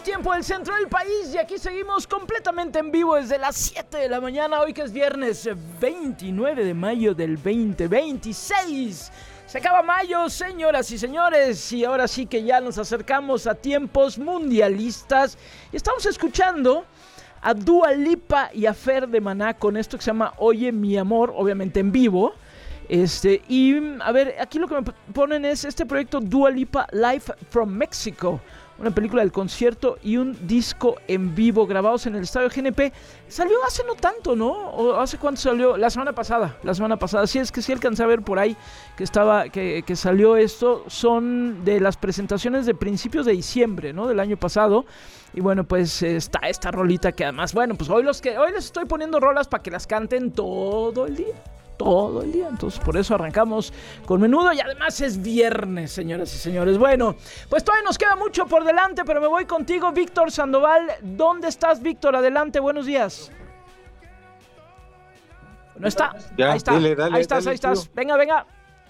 tiempo del centro del país y aquí seguimos completamente en vivo desde las 7 de la mañana, hoy que es viernes 29 de mayo del 2026. Se acaba mayo, señoras y señores, y ahora sí que ya nos acercamos a tiempos mundialistas y estamos escuchando a Dua Lipa y a Fer de Maná con esto que se llama Oye Mi Amor, obviamente en vivo. Y a ver, aquí lo que me ponen es este proyecto Dua Lipa Live from Mexico, una película del concierto y un disco en vivo grabados en el estadio GNP. Salió hace no tanto, ¿no? ¿O hace cuánto salió? La semana pasada. Sí, es que sí alcancé a ver por ahí que salió esto. Son de las presentaciones de principios de diciembre, ¿no? Del año pasado. Y bueno, pues está esta rolita que además, bueno, pues hoy les estoy poniendo rolas para que las canten todo el día. Entonces por eso arrancamos con Menudo y además es viernes, señoras y señores. Bueno, pues todavía nos queda mucho por delante, pero me voy contigo, Víctor Sandoval. ¿Dónde estás, Víctor? Adelante, buenos días. ¿No está? Ya, ahí está, dale, ahí estás. Venga.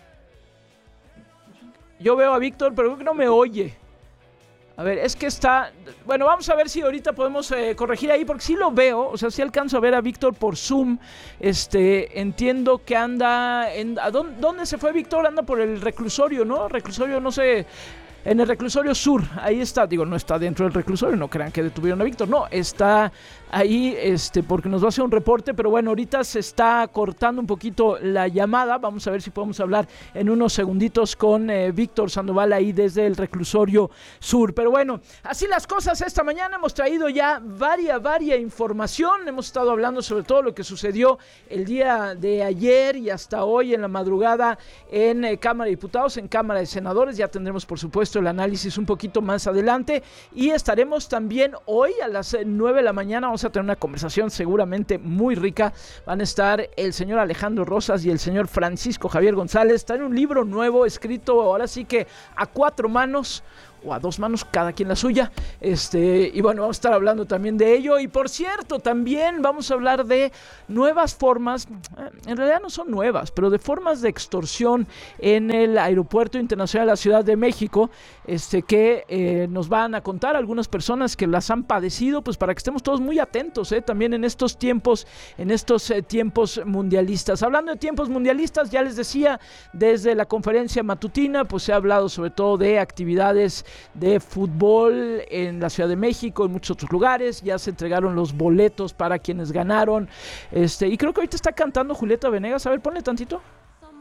Yo veo a Víctor, pero creo que no me oye. A ver, es que está... Bueno, vamos a ver si ahorita podemos corregir ahí, porque sí lo veo, o sea, sí alcanzo a ver a Víctor por Zoom. Entiendo que anda... ¿Dónde se fue Víctor? Anda por el reclusorio, ¿no? Reclusorio, no sé... En el reclusorio sur, ahí está, digo, no está dentro del reclusorio, no crean que detuvieron a Víctor, no, está ahí, porque nos va a hacer un reporte, pero bueno, ahorita se está cortando un poquito la llamada, vamos a ver si podemos hablar en unos segunditos con Víctor Sandoval ahí desde el reclusorio sur, pero bueno, así las cosas esta mañana, hemos traído ya varia información, hemos estado hablando sobre todo lo que sucedió el día de ayer y hasta hoy en la madrugada en Cámara de Diputados, en Cámara de Senadores, ya tendremos por supuesto el análisis un poquito más adelante y estaremos también hoy a las 9 de la mañana, vamos a tener una conversación seguramente muy rica, van a estar el señor Alejandro Rosas y el señor Francisco Javier González, está en un libro nuevo escrito ahora sí que a 4 manos o a 2 manos, cada quien la suya, y bueno, vamos a estar hablando también de ello, y por cierto, también vamos a hablar de nuevas formas, en realidad no son nuevas, pero de formas de extorsión en el Aeropuerto Internacional de la Ciudad de México, que nos van a contar algunas personas que las han padecido, pues para que estemos todos muy atentos, también en estos tiempos mundialistas. Hablando de tiempos mundialistas, ya les decía, desde la conferencia matutina, pues se ha hablado sobre todo de actividades de fútbol en la Ciudad de México, en muchos otros lugares, ya se entregaron los boletos para quienes ganaron, y creo que ahorita está cantando Julieta Venegas, a ver, ponle tantito.